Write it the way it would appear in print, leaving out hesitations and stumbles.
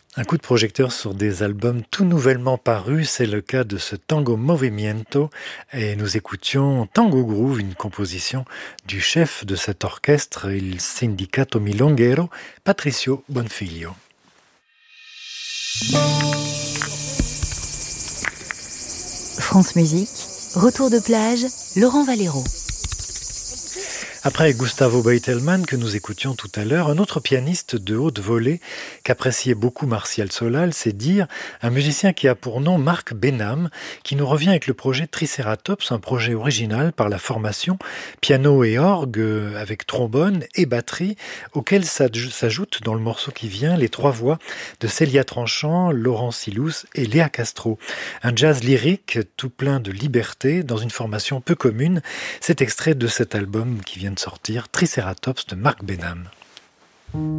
Un coup de projecteur sur des albums tout nouvellement parus, c'est le cas de ce Tango Movimiento et nous écoutions Tango Groove, une composition du chef de cet orchestre, il Sindicato Milonguero, Patricio Bonfiglio. France Musique, retour de plage, Laurent Valero. Après Gustavo Beutelmann, que nous écoutions tout à l'heure, un autre pianiste de haute volée qu'appréciait beaucoup Martial Solal, c'est dire un musicien qui a pour nom Marc Benham, qui nous revient avec le projet Triceratops, un projet original par la formation piano et orgue avec trombone et batterie, auquel s'ajoutent dans le morceau qui vient les trois voix de Célia Tranchant, Laurent Silous et Léa Castro. Un jazz lyrique tout plein de liberté dans une formation peu commune. C'est extrait de cet album qui vient de sortir, Triceratops de Marc Benham.